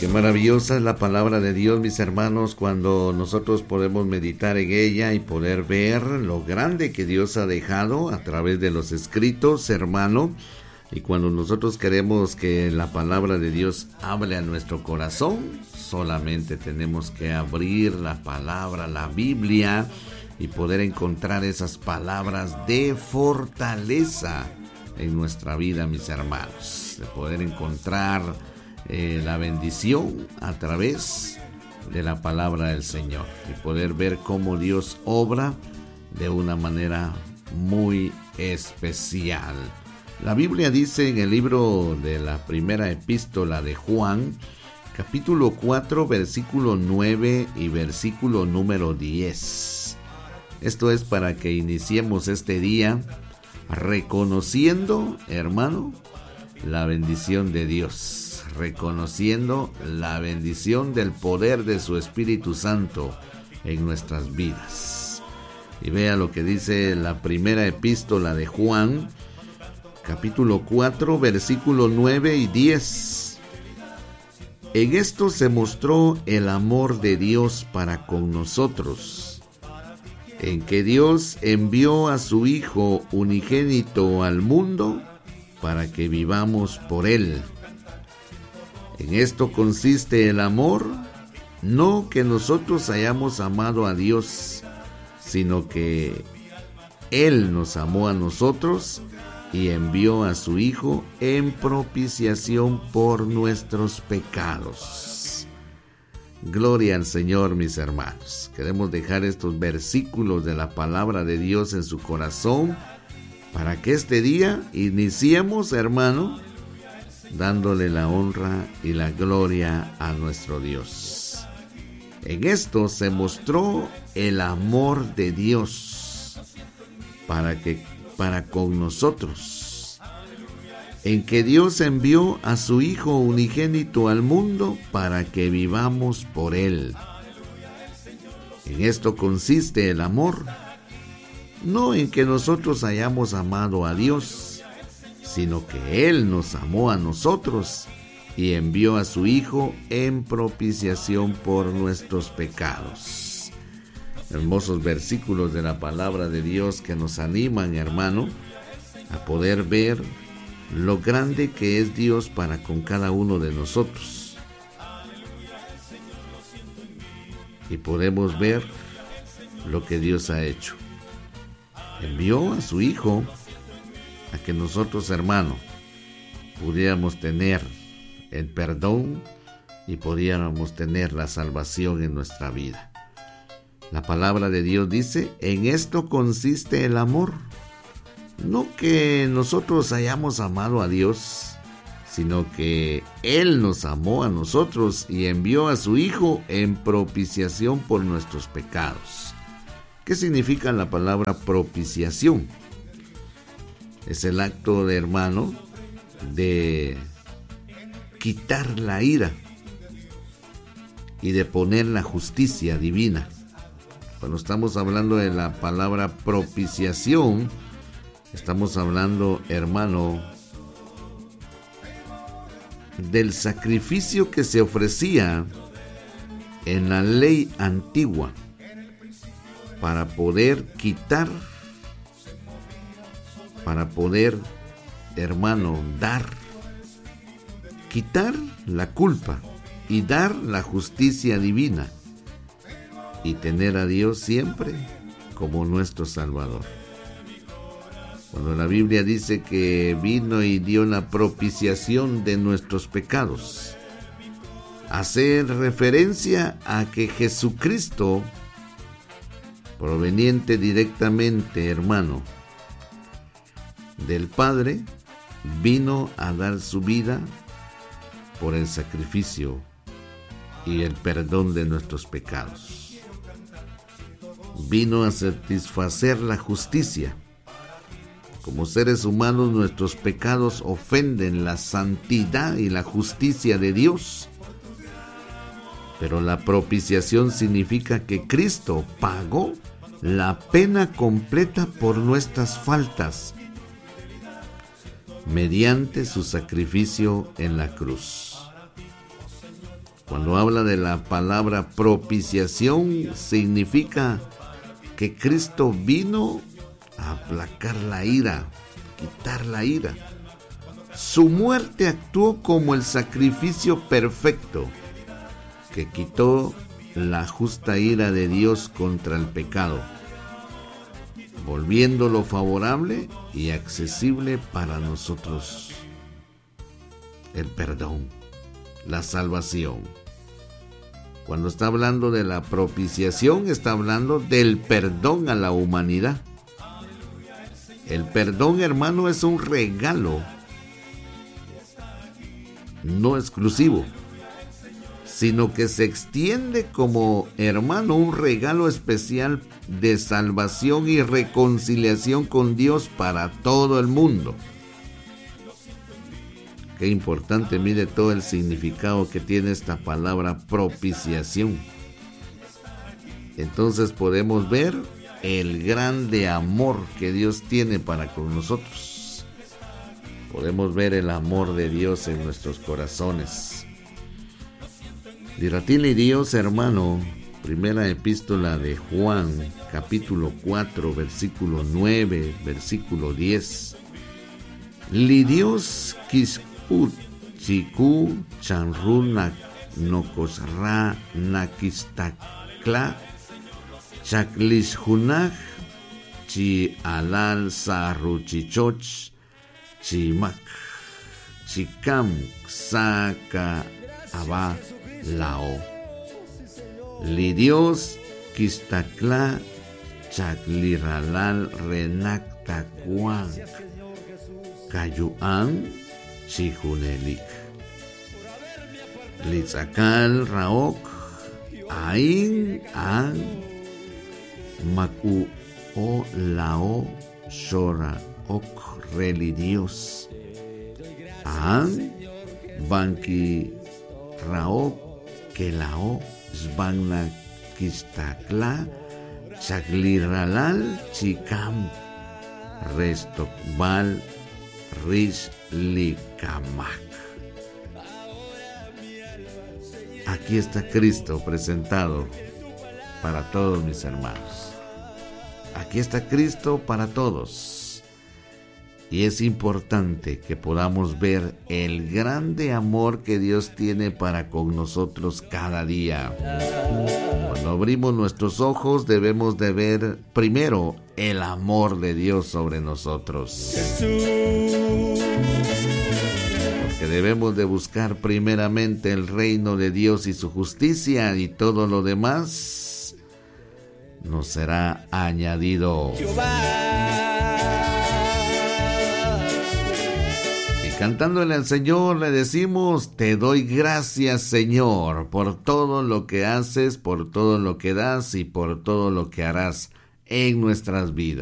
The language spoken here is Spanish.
Qué maravillosa es la palabra de Dios, mis hermanos, cuando nosotros podemos meditar en ella y poder ver lo grande que Dios ha dejado a través de los escritos, hermano. Y cuando nosotros queremos que la palabra de Dios hable a nuestro corazón, solamente tenemos que abrir la palabra, la Biblia, y poder encontrar esas palabras de fortaleza en nuestra vida, mis hermanos. De poder encontrar la bendición a través de la palabra del Señor y poder ver cómo Dios obra de una manera muy especial. La Biblia dice en el libro de la primera epístola de Juan, capítulo 4, versículo 9 y versículo número 10. Esto es para que iniciemos este día reconociendo, hermano, la bendición de Dios, reconociendo la bendición del poder de su Espíritu Santo en nuestras vidas. Y vea lo que dice la primera epístola de Juan, capítulo 4, versículo 9 y 10. En esto se mostró el amor de Dios para con nosotros, en que Dios envió a su Hijo unigénito al mundo para que vivamos por Él. En esto consiste el amor, no que nosotros hayamos amado a Dios, sino que Él nos amó a nosotros y envió a su Hijo en propiciación por nuestros pecados. Gloria al Señor, mis hermanos. Queremos dejar estos versículos de la palabra de Dios en su corazón para que este día iniciemos, hermano, dándole la honra y la gloria a nuestro Dios. En esto se mostró el amor de Dios para con nosotros, en que Dios envió a su Hijo unigénito al mundo para que vivamos por Él. En esto consiste el amor, no en que nosotros hayamos amado a Dios, sino que Él nos amó a nosotros y envió a su Hijo en propiciación por nuestros pecados. Hermosos versículos de la palabra de Dios que nos animan, hermano, a poder ver lo grande que es Dios para con cada uno de nosotros. Y podemos ver lo que Dios ha hecho. Envió a su Hijo a que nosotros, hermano, pudiéramos tener el perdón y pudiéramos tener la salvación en nuestra vida. La palabra de Dios dice, en esto consiste el amor. No que nosotros hayamos amado a Dios, sino que Él nos amó a nosotros y envió a su Hijo en propiciación por nuestros pecados. ¿Qué significa la palabra propiciación? Es el acto de, hermano, de quitar la ira y de poner la justicia divina. Cuando estamos hablando de la palabra propiciación, estamos hablando, hermano, del sacrificio que se ofrecía en la ley antigua para poder quitar, para poder, hermano, quitar la culpa y dar la justicia divina y tener a Dios siempre como nuestro Salvador. Cuando la Biblia dice que vino y dio la propiciación de nuestros pecados, hace referencia a que Jesucristo, proveniente directamente, hermano, del Padre, vino a dar su vida por el sacrificio y el perdón de nuestros pecados. Vino a satisfacer la justicia. Como seres humanos, nuestros pecados ofenden la santidad y la justicia de Dios. Pero la propiciación significa que Cristo pagó la pena completa por nuestras faltas mediante su sacrificio en la cruz. Cuando habla de la palabra propiciación, significa que Cristo vino a aplacar la ira, quitar la ira. Su muerte actuó como el sacrificio perfecto que quitó la justa ira de Dios contra el pecado, volviéndolo favorable y accesible para nosotros. El perdón, la salvación. Cuando está hablando de la propiciación, está hablando del perdón a la humanidad. El perdón, hermano, es un regalo no exclusivo, sino que se extiende como, hermano, un regalo especial de salvación y reconciliación con Dios para todo el mundo. Qué importante, mire todo el significado que tiene esta palabra propiciación. Entonces podemos ver el grande amor que Dios tiene para con nosotros. Podemos ver el amor de Dios en nuestros corazones. Dirá-t-le Dios, hermano, primera epístola de Juan, capítulo 4, versículo 9, versículo 10. Li Dios kiskut chiku chanruna nokosra nakistakla chaklishunaj chi alal saruchichoch chimak chikam saka aba lao. Li Dios kistakla chakliralal renaktakuan kayuan chihunelik. Litzakal raok ain an maku o lao shora ok reli Dios an banki raok kelao zbangna kistakla chakliralal chikam restokbal rish likamak. Aquí está Cristo presentado para todos mis hermanos. Aquí está Cristo para todos. Y es importante que podamos ver el grande amor que Dios tiene para con nosotros cada día. Cuando abrimos nuestros ojos debemos de ver primero el amor de Dios sobre nosotros. Porque debemos de buscar primeramente el reino de Dios y su justicia, y todo lo demás nos será añadido. Cantándole al Señor le decimos: te doy gracias, Señor, por todo lo que haces, por todo lo que das y por todo lo que harás en nuestras vidas.